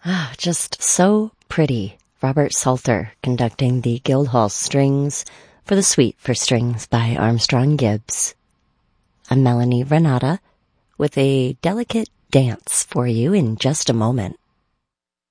Just so pretty. Robert Salter conducting the Guildhall Strings for the Suite for Strings by Armstrong Gibbs. I'm Melanie Renata with a delicate dance for you in just a moment.